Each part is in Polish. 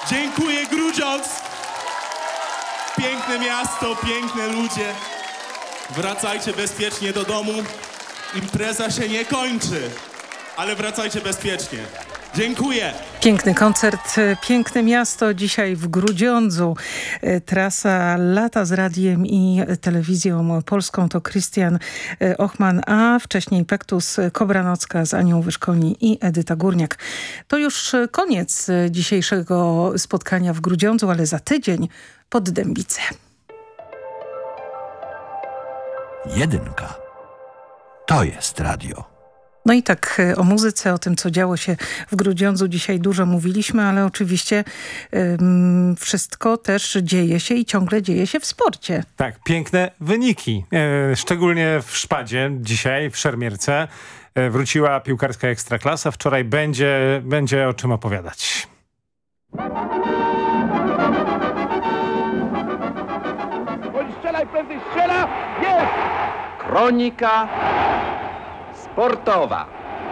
Dziękuję, Grudziądz! Piękne miasto, piękne ludzie. Wracajcie bezpiecznie do domu. Impreza się nie kończy, ale wracajcie bezpiecznie. Dziękuję. Piękny koncert, piękne miasto dzisiaj w Grudziądzu. Trasa Lata z Radiem i Telewizją Polską to Krystian Ochman, a wcześniej Pektus Kobranocka z Anią Wyszkoni i Edyta Górniak. To już koniec dzisiejszego spotkania w Grudziądzu, ale za tydzień pod Dębice. Jedynka. To jest radio. No i tak o muzyce, o tym, co działo się w Grudziądzu dzisiaj dużo mówiliśmy, ale oczywiście wszystko też dzieje się i ciągle dzieje się w sporcie. Tak, piękne wyniki. Szczególnie w szpadzie dzisiaj, w szermierce. Wróciła piłkarska ekstraklasa. Wczoraj będzie o czym opowiadać. Strzelaj, prędzej strzela! Jest! Kronika sportowa.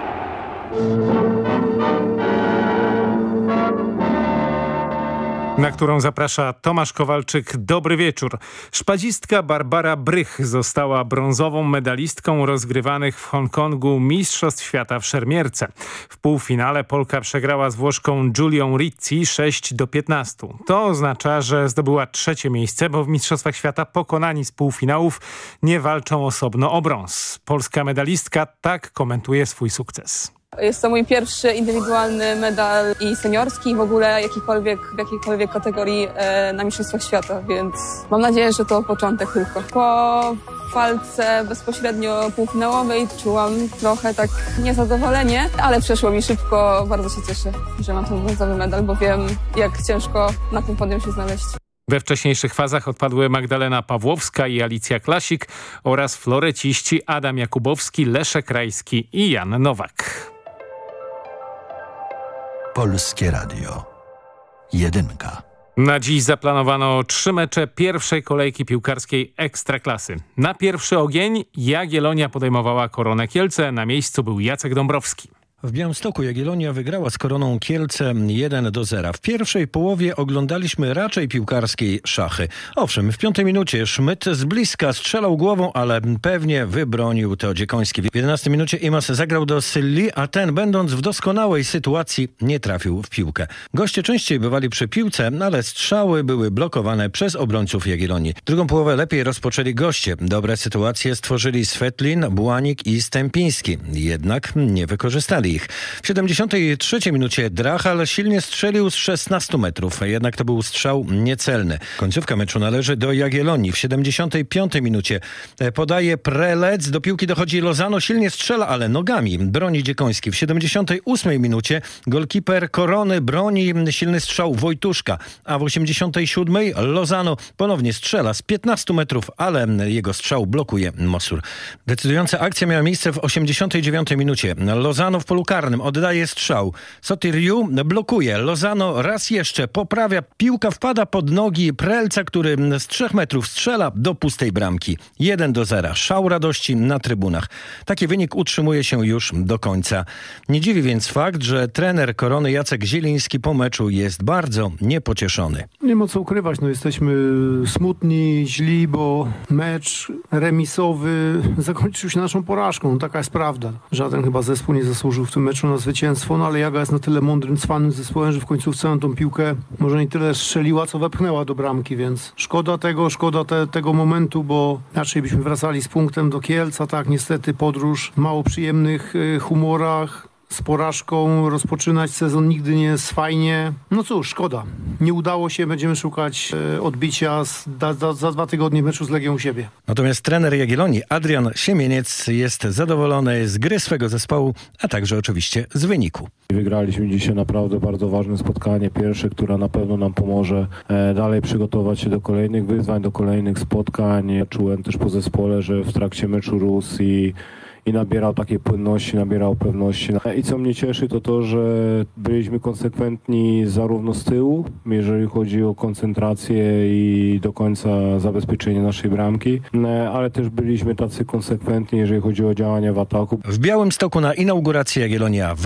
Na którą zaprasza Tomasz Kowalczyk. Dobry wieczór. Szpadzistka Barbara Brych została brązową medalistką rozgrywanych w Hongkongu Mistrzostw Świata w szermierce. W półfinale Polka przegrała z Włoszką Giulią Rizzi 6-15. To oznacza, że zdobyła trzecie miejsce, bo w Mistrzostwach Świata pokonani z półfinałów nie walczą osobno o brąz. Polska medalistka tak komentuje swój sukces. Jest to mój pierwszy indywidualny medal i seniorski, i w ogóle w jakiejkolwiek kategorii na Mistrzostwach Świata, więc mam nadzieję, że to początek tylko. Po walce bezpośrednio półfinałowej czułam trochę tak niezadowolenie, ale przeszło mi szybko. Bardzo się cieszę, że mam ten brązowy medal, bo wiem, jak ciężko na tym podium się znaleźć. We wcześniejszych fazach odpadły Magdalena Pawłowska i Alicja Klasik oraz floreciści Adam Jakubowski, Leszek Rajski i Jan Nowak. Polskie Radio. Jedynka. Na dziś zaplanowano 3 mecze pierwszej kolejki piłkarskiej Ekstraklasy. Na pierwszy ogień Jagiellonia podejmowała Koronę Kielce. Na miejscu był Jacek Dąbrowski. W Białymstoku Jagiellonia wygrała z Koroną Kielce 1-0. W pierwszej połowie oglądaliśmy raczej piłkarskiej szachy. Owszem, w 5 minucie Szmyt z bliska strzelał głową, ale pewnie wybronił to Dziekoński. W 11 minucie Imas zagrał do Sylli, a ten, będąc w doskonałej sytuacji, nie trafił w piłkę. Goście częściej bywali przy piłce, ale strzały były blokowane przez obrońców Jagiellonii. Drugą połowę lepiej rozpoczęli goście. Dobre sytuacje stworzyli Svetlin, Błanik i Stępiński. Jednak nie wykorzystali ich. W 73 minucie Drachal silnie strzelił z 16 metrów, jednak to był strzał niecelny. Końcówka meczu należy do Jagiellonii. W 75 minucie podaje Prelec, do piłki dochodzi Lozano, silnie strzela, ale nogami broni Dziekoński. W 78 minucie golkiper Korony broni silny strzał Wojtuszka, a w 87 Lozano ponownie strzela z 15 metrów, ale jego strzał blokuje Mosur. Decydująca akcja miała miejsce w 89 minucie. Lozano w polu karnym oddaje strzał. Sotiriu blokuje. Lozano raz jeszcze poprawia. Piłka wpada pod nogi Prelca, który z 3 metrów strzela do pustej bramki. 1-0. Szał radości na trybunach. Taki wynik utrzymuje się już do końca. Nie dziwi więc fakt, że trener Korony Jacek Zieliński po meczu jest bardzo niepocieszony. Nie ma co ukrywać. Jesteśmy smutni, źli, bo mecz remisowy zakończył się naszą porażką. Taka jest prawda. Żaden chyba zespół nie zasłużył w tym meczu na zwycięstwo, ale Jaga jest na tyle mądrym, cwanym zespołem, że w końcówce tą piłkę może nie tyle strzeliła, co wepchnęła do bramki, więc szkoda tego momentu, bo inaczej byśmy wracali z punktem do Kielc, a tak niestety podróż w mało przyjemnych humorach, z porażką rozpoczynać sezon nigdy nie jest fajnie. No cóż, szkoda. Nie udało się, będziemy szukać odbicia za 2 tygodnie meczu z Legią u siebie. Natomiast trener Jagiellonii Adrian Siemieniec jest zadowolony z gry swego zespołu, a także oczywiście z wyniku. Wygraliśmy dzisiaj naprawdę bardzo ważne spotkanie, pierwsze, które na pewno nam pomoże dalej przygotować się do kolejnych wyzwań, do kolejnych spotkań. Czułem też po zespole, że w trakcie meczu rósł i nabierał takiej płynności, nabierał pewności. I co mnie cieszy, to to, że byliśmy konsekwentni zarówno z tyłu, jeżeli chodzi o koncentrację i do końca zabezpieczenie naszej bramki, ale też byliśmy tacy konsekwentni, jeżeli chodzi o działania w ataku. W Białymstoku na inaugurację Jagiellonia